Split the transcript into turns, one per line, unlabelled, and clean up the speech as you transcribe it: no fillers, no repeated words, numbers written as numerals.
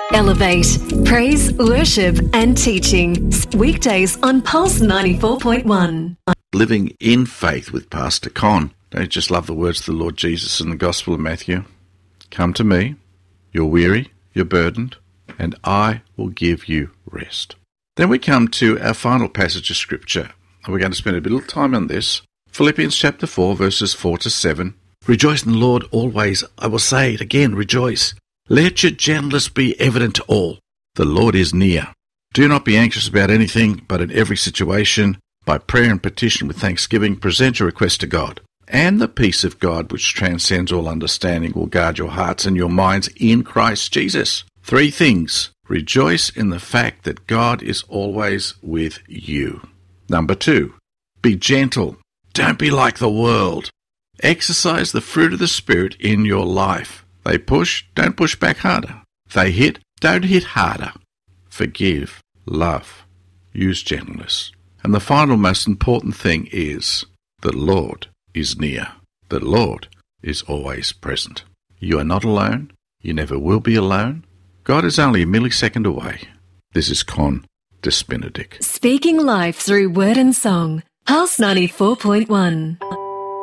Elevate, praise, worship and teaching. Weekdays on Pulse 94.1.
Living in faith with Pastor Con. Don't you just love the words of the Lord Jesus in the Gospel of Matthew? Come to me, you're weary, you're burdened, and I will give you rest. Then we come to our final passage of Scripture. We're going to spend a bit of time on this. Philippians chapter 4, verses 4 to 7. Rejoice in the Lord always. I will say it again, rejoice. Let your gentleness be evident to all. The Lord is near. Do not be anxious about anything, but in every situation, by prayer and petition with thanksgiving, present your request to God. And the peace of God, which transcends all understanding, will guard your hearts and your minds in Christ Jesus. 3 things. Rejoice in the fact that God is always with you. Number 2. Be gentle. Don't be like the world. Exercise the fruit of the Spirit in your life. They push, don't push back harder. They hit, don't hit harder. Forgive, love, use gentleness. And the final most important thing is the Lord is near. The Lord is always present. You are not alone. You never will be alone. God is only a millisecond away. This is Con Despinadic.
Speaking life through word and song. Pulse 94.1.